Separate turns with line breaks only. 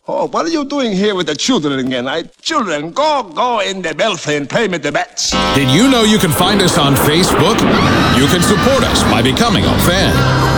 Oh, what are you doing here with the children again? Children, go in the belfry and play with the bats.
Did you know you can find us on Facebook? You can support us by becoming a fan.